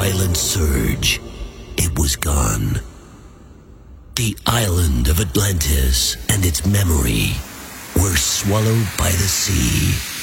violent surge, it was gone. The island of Atlantis and its memory were swallowed by the sea.